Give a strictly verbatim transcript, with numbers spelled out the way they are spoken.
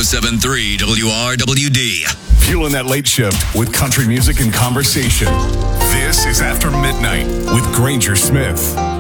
ninety-seven point three W R W D. Fueling that late shift with country music and conversation. This is After Midnight with Granger Smith.